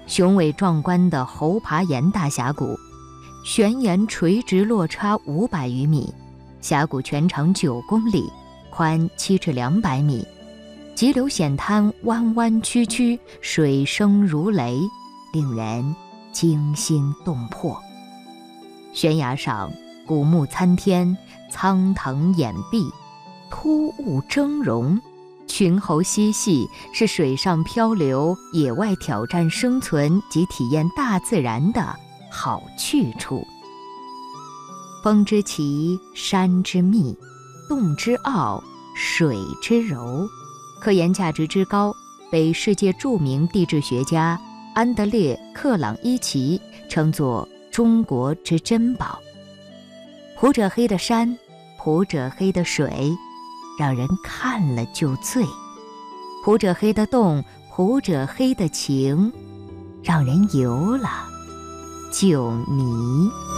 雄伟壮观的猴爬岩大峡谷，悬岩垂直落差500余米，峡谷全长9公里，宽7至200米，急流险滩弯弯曲曲，水声如雷，令人惊心动魄。悬崖上古木参天，苍藤掩壁，突兀峥嵘，群猴嬉戏，是水上漂流、野外挑战生存及体验大自然的好去处。峰之奇，山之密，洞之奥，水之柔，科研价值之高，被世界著名地质学家安德烈·克朗伊奇称作中国之珍宝。普者黑的山，普者黑的水，让人看了就醉；普者黑的洞，普者黑的情，让人游了就迷。